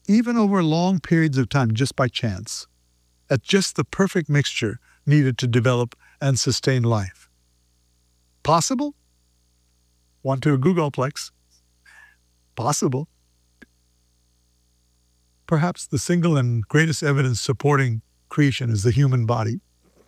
even over long periods of time, just by chance, at just the perfect mixture needed to develop and sustain life. Possible? Want to a Googleplex? Possible. Perhaps the single and greatest evidence supporting creation is the human body.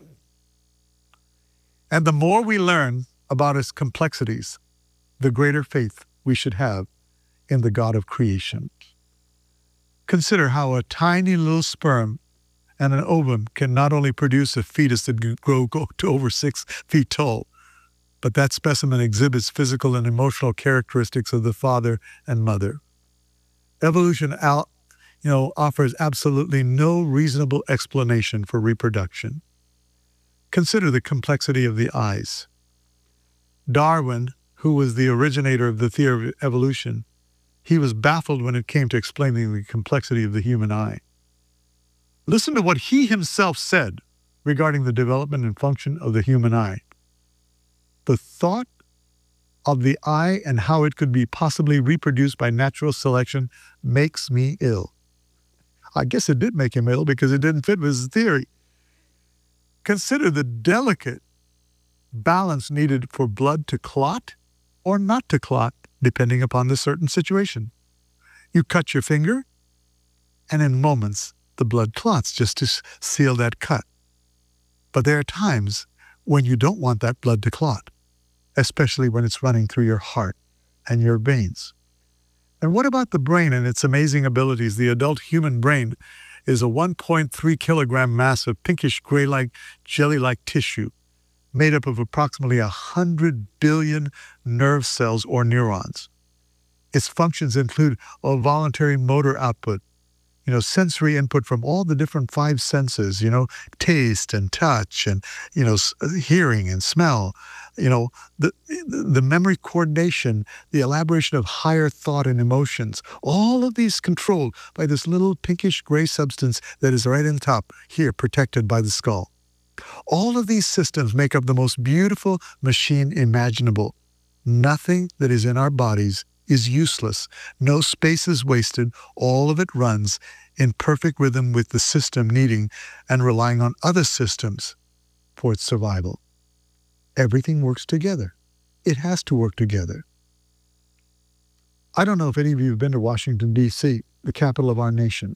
And the more we learn about its complexities, the greater faith we should have in the God of creation. Consider how a tiny little sperm and an ovum can not only produce a fetus that can grow to over 6 feet tall, but that specimen exhibits physical and emotional characteristics of the father and mother. Evolution offers absolutely no reasonable explanation for reproduction. Consider the complexity of the eyes. Darwin, who was the originator of the theory of evolution, he was baffled when it came to explaining the complexity of the human eye. Listen to what he himself said regarding the development and function of the human eye. The thought of the eye and how it could be possibly reproduced by natural selection makes me ill. I guess it did make him ill because it didn't fit with his theory. Consider the delicate balance needed for blood to clot or not to clot, depending upon the certain situation. You cut your finger, and in moments, the blood clots just to seal that cut. But there are times when you don't want that blood to clot, especially when it's running through your heart and your veins. And what about the brain and its amazing abilities? The adult human brain is a 1.3 kilogram mass of pinkish gray-like, jelly-like tissue made up of approximately 100 billion nerve cells or neurons. Its functions include a voluntary motor output, sensory input from all the different 5 senses, taste and touch and, hearing and smell, the memory coordination, the elaboration of higher thought and emotions, all of these controlled by this little pinkish gray substance that is right on top here, protected by the skull. All of these systems make up the most beautiful machine imaginable. Nothing that is in our bodies is useless. No space is wasted. All of it runs in perfect rhythm with the system needing and relying on other systems for its survival. Everything works together. It has to work together. I don't know if any of you have been to Washington, D.C., the capital of our nation.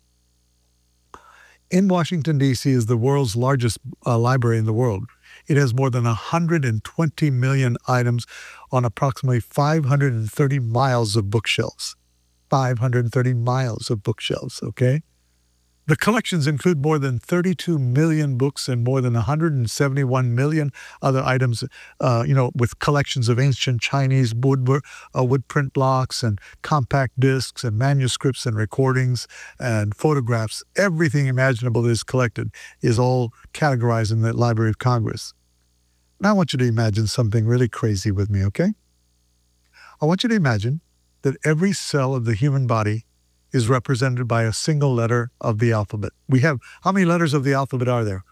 In Washington, D.C. is the world's largest library in the world. It has more than 120 million items on approximately 530 miles of bookshelves. 530 miles of bookshelves, okay? The collections include more than 32 million books and more than 171 million other items, with collections of ancient Chinese wood print blocks and compact discs and manuscripts and recordings and photographs. Everything imaginable that is collected is all categorized in the Library of Congress. Now I want you to imagine something really crazy with me, okay? I want you to imagine that every cell of the human body is represented by a single letter of the alphabet. How many letters of the alphabet are there?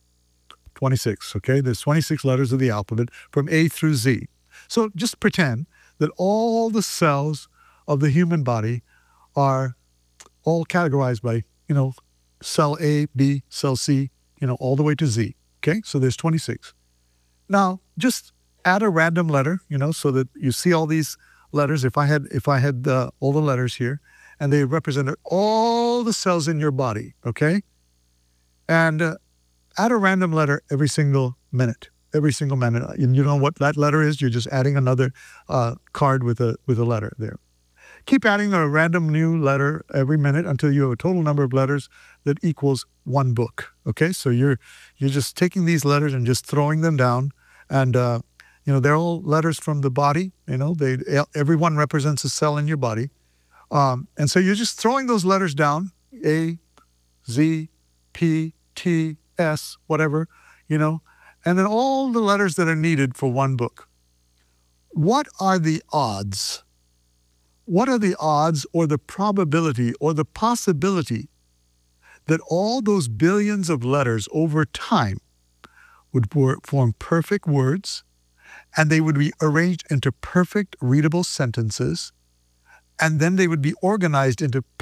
26, okay? There's 26 letters of the alphabet from A through Z. So just pretend that all the cells of the human body are all categorized by, cell A, B, cell C, all the way to Z, okay? So there's 26. Now, just add a random letter, so that you see all these letters. If I had all the letters here, and they represented all the cells in your body, okay? And add a random letter every single minute. And you know what that letter is? You're just adding another card with a letter there. Keep adding a random new letter every minute until you have a total number of letters that equals one book, okay? So you're just taking these letters and just throwing them down, and they're all letters from the body. Every one represents a cell in your body. And so you're just throwing those letters down, A, Z, P, T, S, whatever, and then all the letters that are needed for one book. What are the odds? What are the odds or the probability or the possibility that all those billions of letters over time would form perfect words, and they would be arranged into perfect readable sentences, and then they would be organized into